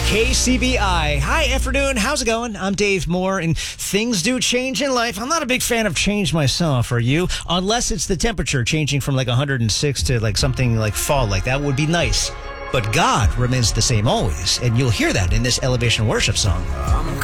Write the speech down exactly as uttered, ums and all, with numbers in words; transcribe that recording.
K C B I. Hi, afternoon. How's it going? I'm Dave Moore, and things do change in life. I'm not a big fan of change myself, are you? Unless it's the temperature changing from like one hundred six to like something like fall. Like that would be nice. But God remains the same always, and you'll hear that in this Elevation Worship song. I'm